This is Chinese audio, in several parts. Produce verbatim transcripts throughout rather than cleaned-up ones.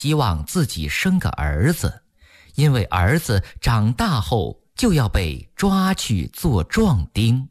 希望自己生个儿子，因为儿子长大后就要被抓去做壮丁。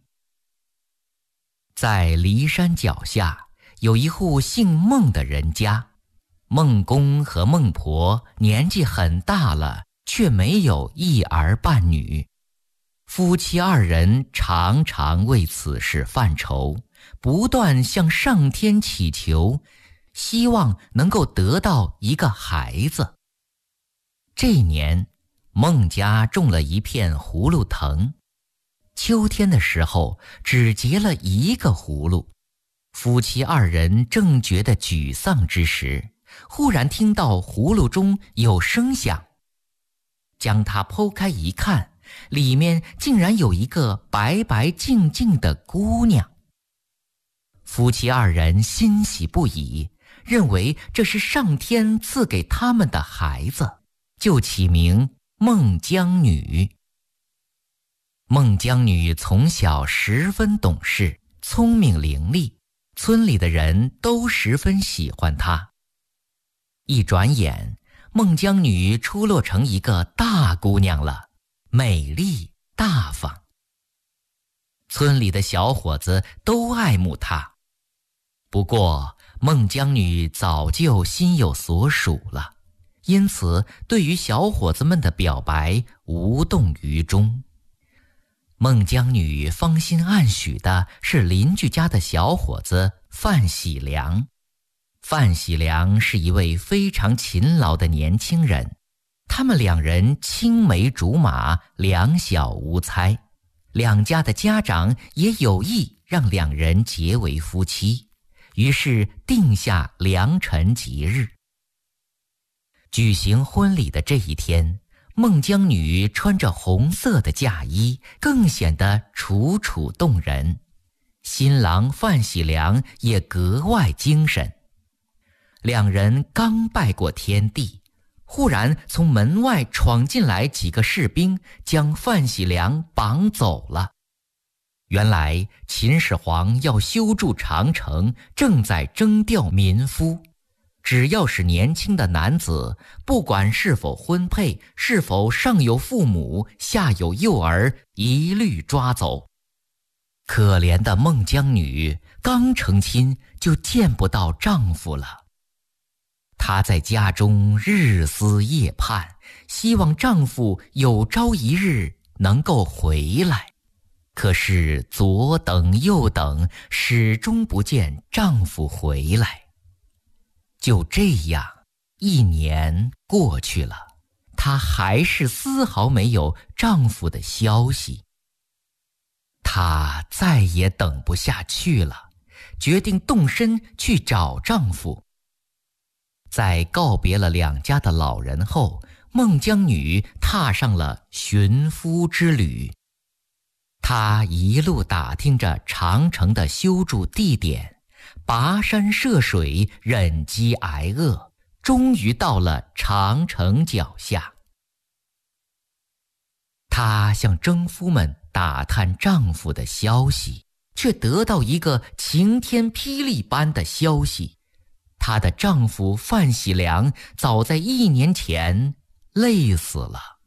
在骊山脚下有一户姓孟的人家，孟公和孟婆年纪很大了，却没有一儿半女。夫妻二人常常为此事犯愁，不断向上天祈求，希望能够得到一个孩子。这年，孟家种了一片葫芦藤，秋天的时候只结了一个葫芦。夫妻二人正觉得沮丧之时，忽然听到葫芦中有声响，将它剖开一看，里面竟然有一个白白净净的姑娘。夫妻二人欣喜不已，认为这是上天赐给他们的孩子，就起名孟姜女。孟姜女从小十分懂事，聪明伶俐，村里的人都十分喜欢她。一转眼，孟姜女出落成一个大姑娘了，美丽大方。村里的小伙子都爱慕她。不过，孟姜女早就心有所属了，因此对于小伙子们的表白无动于衷。孟姜女芳心暗许的是邻居家的小伙子范喜良。范喜良是一位非常勤劳的年轻人，他们两人青梅竹马，两小无猜，两家的家长也有意让两人结为夫妻，于是定下良辰吉日。举行婚礼的这一天，孟姜女穿着红色的嫁衣，更显得楚楚动人。新郎范喜良也格外精神。两人刚拜过天地，忽然从门外闯进来几个士兵，将范喜良绑走了。原来秦始皇要修筑长城，正在征调民夫，只要是年轻的男子，不管是否婚配，是否上有父母，下有幼儿，一律抓走。可怜的孟姜女刚成亲就见不到丈夫了。她在家中日思夜盼，希望丈夫有朝一日能够回来。可是左等右等，始终不见丈夫回来。就这样，一年过去了，她还是丝毫没有丈夫的消息。她再也等不下去了，决定动身去找丈夫。在告别了两家的老人后，孟姜女踏上了寻夫之旅。她一路打听着长城的修筑地点，跋山涉水，忍饥挨饿，终于到了长城脚下。她向征夫们打探丈夫的消息，却得到一个晴天霹雳般的消息：她的丈夫范喜良早在一年前累死了。